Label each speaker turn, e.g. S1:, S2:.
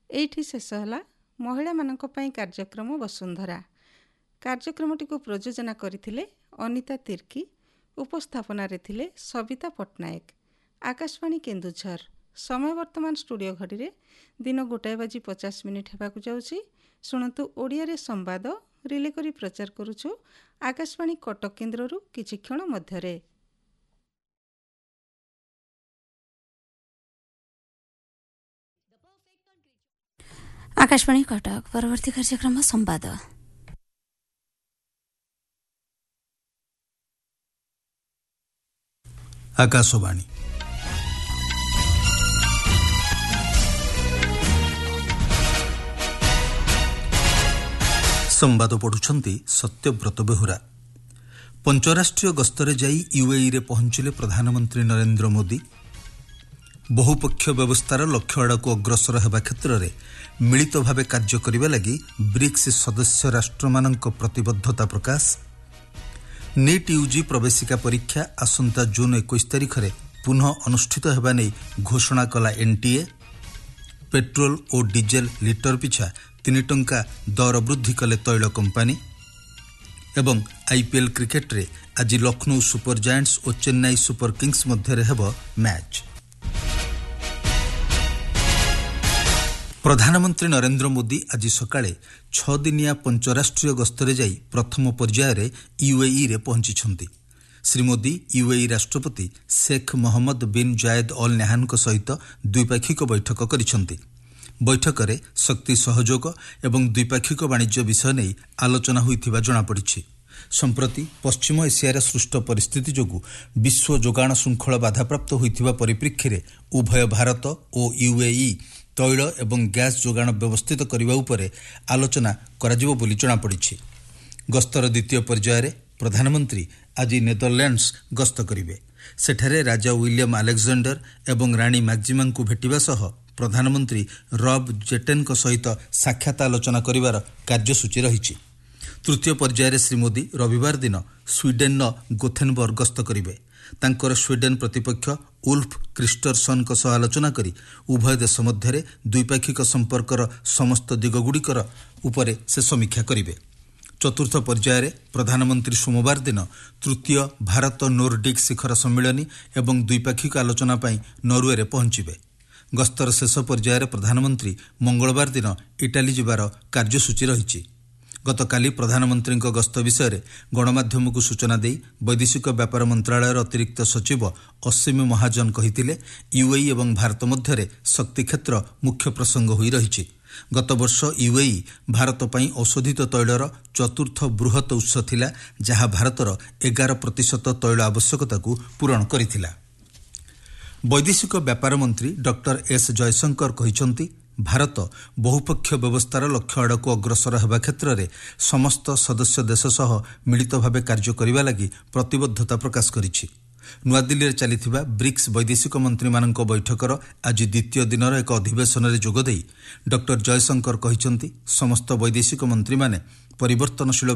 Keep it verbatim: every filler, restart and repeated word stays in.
S1: ଏଇଠି ଶେଷ ହେଲା ମହିଳାମାନଙ୍କ ପାଇଁ କାର୍ଯ୍ୟକ୍ରମ ବସୁନ୍ଧରା। କାର୍ଯ୍ୟକ୍ରମଟିକୁ ପ୍ରଯୋଜନା କରିଥିଲେ ଅନିତା ତିର୍କି, ଉପସ୍ଥାପନାରେ ଥିଲେ ସବିତା ପଟ୍ଟନାୟକ। ଆକାଶବାଣୀ କେନ୍ଦୁଝର। ସମୟ ବର୍ତ୍ତମାନ ଷ୍ଟୁଡ଼ିଓ ଘଡ଼ିରେ ଦିନ ଗୋଟାଏ ବାଜି ପଚାଶ ମିନିଟ୍ ହେବାକୁ ଯାଉଛି। ଶୁଣନ୍ତୁ ଓଡ଼ିଆରେ ସମ୍ବାଦ ରିଲେ କରି ପ୍ରଚାର କରୁଛୁ ଆକାଶବାଣୀ କଟକ କେନ୍ଦ୍ରରୁ କିଛି କ୍ଷଣ ମଧ୍ୟରେ।
S2: ଆକାଶବାଣୀ କଟକ ପରବର୍ତ୍ତୀ କାର୍ଯ୍ୟକ୍ରମ ସମ୍ବାଦ।
S3: ଆକାଶବାଣୀ ସମ୍ବାଦ ପଢୁଛନ୍ତି ସତ୍ୟବ୍ରତ ବେହୁରା। ପଞ୍ଚରାଷ୍ଟ୍ରୀୟ ଗସ୍ତରେ ଯାଇ ୟୁଏଇରେ ପହଞ୍ଚିଲେ ପ୍ରଧାନମନ୍ତ୍ରୀ ନରେନ୍ଦ୍ର ମୋଦି। ବହୁପକ୍ଷୀୟ ବ୍ୟବସ୍ଥାର ଲକ୍ଷ୍ୟ ଆଡ଼କୁ ଅଗ୍ରସର ହେବା କ୍ଷେତ୍ରରେ ମିଳିତ ଭାବେ କାର୍ଯ୍ୟ କରିବା ଲାଗି ବ୍ରିକ୍ସ ସଦସ୍ୟ ରାଷ୍ଟ୍ରମାନଙ୍କ ପ୍ରତିବଦ୍ଧତା ପ୍ରକାଶ। ନିଟ୍ ୟୁଜି ପ୍ରବେଶିକା ପରୀକ୍ଷା ଆସନ୍ତା ଜୁନ୍ ଏକୋଇଶ ତାରିଖରେ ପୁନଃ ଅନୁଷ୍ଠିତ ହେବା ନେଇ ଘୋଷଣା କଲା ଏନ୍ଟିଏ। ପେଟ୍ରୋଲ ଓ ଡିଜେଲ ଲିଟର ପିଛା ତିନି ଟଙ୍କା ଦର ବୃଦ୍ଧି କଲେ ତୈଳ କମ୍ପାନୀ। ଏବଂ ଆଇପିଏଲ୍ କ୍ରିକେଟରେ ଆଜି ଲକ୍ଷ୍ନୌ ସୁପର ଜାଏଣ୍ଟସ୍ ଓ ଚେନ୍ନାଇ ସୁପର କିଙ୍ଗସ୍ ମଧ୍ୟରେ ହେବ ମ୍ୟାଚ୍। ପ୍ରଧାନମନ୍ତ୍ରୀ ନରେନ୍ଦ୍ର ମୋଦି ଆଜି ସକାଳେ ଛଅ ଦିନିଆ ପଞ୍ଚରାଷ୍ଟ୍ରୀୟ ଗସ୍ତରେ ଯାଇ ପ୍ରଥମ ପର୍ଯ୍ୟାୟରେ ୟୁଏଇରେ ପହଞ୍ଚିଛନ୍ତି। ଶ୍ରୀ ମୋଦି ୟୁଏଇ ରାଷ୍ଟ୍ରପତି Sheikh Mohammed bin Zayed Al ନାହ୍ୟାନ୍ଙ୍କ ସହିତ ଦ୍ୱିପାକ୍ଷିକ ବୈଠକ କରିଛନ୍ତି। ବୈଠକରେ ଶକ୍ତି ସହଯୋଗ ଏବଂ ଦ୍ୱିପାକ୍ଷିକ ବାଣିଜ୍ୟ ବିଷୟ ନେଇ ଆଲୋଚନା ହୋଇଥିବା ଜଣାପଡ଼ିଛି। ସମ୍ପ୍ରତି ପଶ୍ଚିମ ଏସିଆରେ ସୃଷ୍ଟ ପରିସ୍ଥିତି ଯୋଗୁଁ ବିଶ୍ୱ ଯୋଗାଣ ଶୃଙ୍ଖଳ ବାଧାପ୍ରାପ୍ତ ହୋଇଥିବା ପରିପ୍ରେକ୍ଷୀରେ ଉଭୟ ଭାରତ ଓ ୟୁଏଇ ତୈଳ ଏବଂ ଗ୍ୟାସ୍ ଯୋଗାଣ ବ୍ୟବସ୍ଥିତ କରିବା ଉପରେ ଆଲୋଚନା କରାଯିବ ବୋଲି ଜଣାପଡ଼ିଛି। ଗସ୍ତର ଦ୍ୱିତୀୟ ପର୍ଯ୍ୟାୟରେ ପ୍ରଧାନମନ୍ତ୍ରୀ ଆଜି ନେଦରଲ୍ୟାଣ୍ଡସ୍ ଗସ୍ତ କରିବେ। ସେଠାରେ ରାଜା ୱିଲିୟମ୍ ଆଲେକ୍ଜାଣ୍ଡର ଏବଂ ରାଣୀ ମାକ୍ଜିମାଙ୍କୁ ଭେଟିବା ସହ ପ୍ରଧାନମନ୍ତ୍ରୀ ରବ୍ ଜେଟେନ୍ଙ୍କ ସହିତ ସାକ୍ଷାତ ଆଲୋଚନା କରିବାର କାର୍ଯ୍ୟସୂଚୀ ରହିଛି। ତୃତୀୟ ପର୍ଯ୍ୟାୟରେ ଶ୍ରୀ ମୋଦି ରବିବାର ଦିନ ସ୍ୱିଡେନ୍ର ଗୋଥେନବର୍ଗ ଗସ୍ତ କରିବେ। ତାଙ୍କର ସ୍ୱିଡେନ୍ ପ୍ରତିପକ୍ଷ ଉଲ୍ଫ କ୍ରିଷ୍ଟରସନ୍ଙ୍କ ସହ ଆଲୋଚନା କରି ଉଭୟ ଦେଶ ମଧ୍ୟରେ ଦ୍ୱିପାକ୍ଷିକ ସମ୍ପର୍କର ସମସ୍ତ ଦିଗଗୁଡ଼ିକର ଉପରେ ସେ ସମୀକ୍ଷା କରିବେ। ଚତୁର୍ଥ ପର୍ଯ୍ୟାୟରେ ପ୍ରଧାନମନ୍ତ୍ରୀ ସୋମବାର ଦିନ ତୃତୀୟ ଭାରତ ନୋର୍ଡିକ୍ ଶିଖର ସମ୍ମିଳନୀ ଏବଂ ଦ୍ୱିପାକ୍ଷିକ ଆଲୋଚନା ପାଇଁ ନରୱେରେ ପହଞ୍ଚିବେ। ଗସ୍ତର ଶେଷ ପର୍ଯ୍ୟାୟରେ ପ୍ରଧାନମନ୍ତ୍ରୀ ମଙ୍ଗଳବାର ଦିନ ଇଟାଲୀ ଯିବାର କାର୍ଯ୍ୟସୂଚୀ ରହିଛି। ଗତକାଲି ପ୍ରଧାନମନ୍ତ୍ରୀଙ୍କ ଗସ୍ତ ବିଷୟରେ ଗଣମାଧ୍ୟମକୁ ସୂଚନା ଦେଇ ବୈଦେଶିକ ବ୍ୟାପାର ମନ୍ତ୍ରଣାଳୟର ଅତିରିକ୍ତ ସଚିବ ଅସୀମ ମହାଜନ କହିଥିଲେ, ୟୁଏଇ ଏବଂ ଭାରତ ମଧ୍ୟରେ ଶକ୍ତି କ୍ଷେତ୍ର ମୁଖ୍ୟ ପ୍ରସଙ୍ଗ ହୋଇ ରହିଛି। ଗତବର୍ଷ ୟୁଏଇ ଭାରତ ପାଇଁ ଔଷଧିତ ତୈଳର ଚତୁର୍ଥ ବୃହତ ଉତ୍ସ ଥିଲା, ଯାହା ଭାରତର ଏଗାର ପ୍ରତିଶତ ତୈଳ ଆବଶ୍ୟକତାକୁ ପୂରଣ କରିଥିଲା। ବୈଦେଶିକ ବ୍ୟାପାର ମନ୍ତ୍ରୀ ଡକ୍ଟର ଏସ୍ ଜୟଶଙ୍କର କହିଛନ୍ତି, ଭାରତ ବହୁପକ୍ଷୀୟ ବ୍ୟବସ୍ଥାର ଲକ୍ଷ୍ୟ ଆଡ଼କୁ ଅଗ୍ରସର ହେବା କ୍ଷେତ୍ରରେ ସମସ୍ତ ସଦସ୍ୟ ଦେଶ ସହ ମିଳିତ ଭାବେ କାର୍ଯ୍ୟ କରିବା ଲାଗି ପ୍ରତିବଦ୍ଧତା ପ୍ରକାଶ କରିଛି। ନୂଆଦିଲ୍ଲୀରେ ଚାଲିଥିବା ବ୍ରିକ୍ସ ବୈଦେଶିକ ମନ୍ତ୍ରୀମାନଙ୍କ ବୈଠକର ଆଜି ଦ୍ୱିତୀୟ ଦିନର ଏକ ଅଧିବେଶନରେ ଯୋଗଦେଇ ଡକ୍ଟର ଜୟଶଙ୍କର କହିଛନ୍ତି, ସମସ୍ତ ବୈଦେଶିକ ମନ୍ତ୍ରୀମାନେ ପରିବର୍ତ୍ତନଶୀଳ